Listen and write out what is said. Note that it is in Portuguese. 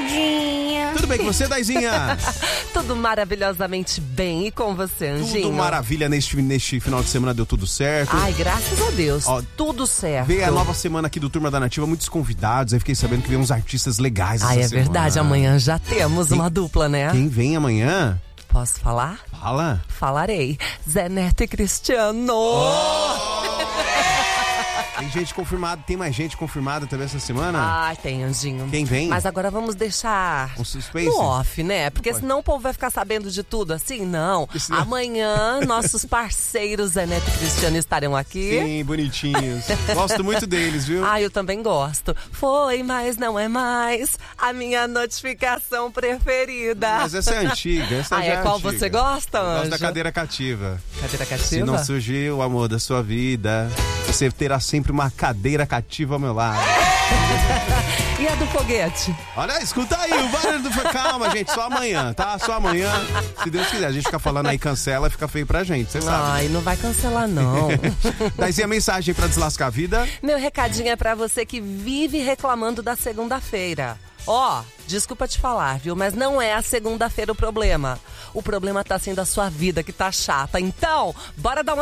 Nandinha. Tudo bem com você, Daizinha? Tudo maravilhosamente bem. E com você, Anjinho? Tudo maravilha neste final de semana, deu tudo certo. Ai, graças a Deus, Ó, tudo certo. Veio a nova semana aqui do Turma da Nativa, muitos convidados. Aí fiquei sabendo que vem uns artistas legais essa Ai, é semana. verdade, amanhã já temos uma dupla, né? Quem vem amanhã? Posso falar? Fala. Falarei. Zé Neto e Cristiano. Tem gente confirmada, tem mais gente confirmada também essa semana? Ai, tem, Anjinho. Quem vem? Mas agora vamos deixar Um suspense? no off, né? Porque senão o povo vai ficar sabendo de tudo assim, não. Senão... Amanhã, nossos parceiros Zé Neto e Cristiano estarão aqui. Sim, bonitinhos. Gosto muito deles, viu? Ah, eu também gosto. Foi, mas não é mais a minha notificação preferida. Mas essa é antiga, essa já é qual antiga. você gosta, Eu Anjo? gosto da cadeira cativa. Cadeira cativa? Se não surgiu o amor da sua vida, você terá sempre uma cadeira cativa ao meu lado. E a do foguete? Olha, escuta aí o barulho do... Calma, gente, só amanhã, tá? Só amanhã. Se Deus quiser, a gente fica falando aí, cancela, fica feio pra gente, você sabe. Ai, não vai cancelar, não. Daí a mensagem pra deslascar a vida. Meu recadinho é pra você que vive reclamando da segunda-feira. Ó, desculpa te falar, viu? Mas não é a segunda-feira o problema. O problema tá sendo a sua vida que tá chata. Então, bora dar uma